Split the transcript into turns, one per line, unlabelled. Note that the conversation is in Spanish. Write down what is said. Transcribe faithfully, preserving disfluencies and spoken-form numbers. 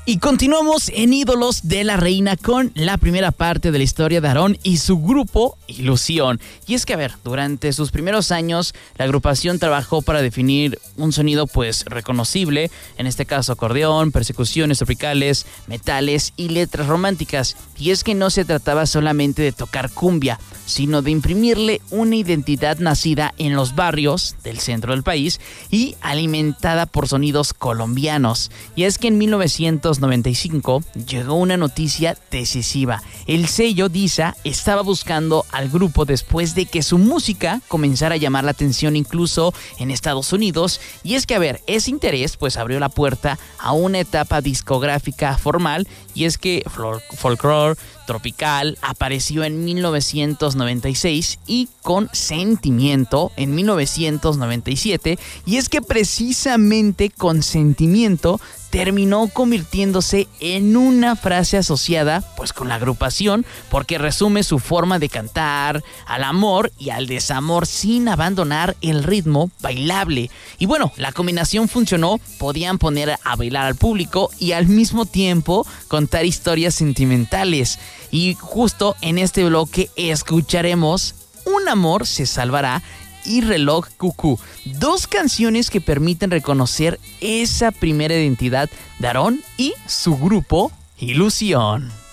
Y continuamos en Ídolos de la Reina con la primera parte de la historia de Aarón y su grupo Ilusión. Y es que, a ver, durante sus primeros años, la agrupación trabajó para definir un sonido pues reconocible, en este caso acordeón, percusiones tropicales, metales y letras románticas. Y es que no se trataba solamente de tocar cumbia, sino de imprimirle una identidad nacida en los barrios del centro del país y alimentada por sonidos colombianos. Y es que en mil novecientos noventa y cinco llegó una noticia decisiva. El sello Disa estaba buscando al grupo después de que su música comenzara a llamar la atención incluso en Estados Unidos. Y es que, a ver, ese interés pues abrió la puerta a una etapa discográfica formal, y es que Folklore Tropical apareció en mil novecientos noventa y seis y con Sentimiento en mil novecientos noventa y siete, y es que precisamente con Sentimiento terminó convirtiéndose en una frase asociada pues con la agrupación, porque resume su forma de cantar al amor y al desamor sin abandonar el ritmo bailable. Y bueno, la combinación funcionó, podían poner a bailar al público y al mismo tiempo contar historias sentimentales. Y justo en este bloque escucharemos Un amor se salvará y Reloj Cucú, dos canciones que permiten reconocer esa primera identidad de Aarón y su grupo Ilusión.